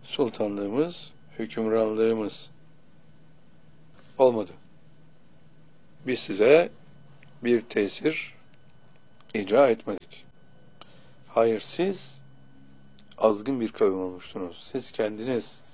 sultanlığımız, hükümranlığımız olmadı. Biz size bir tesir icra etmedik. Hayır, siz azgın bir kavim olmuştunuz. Siz kendiniz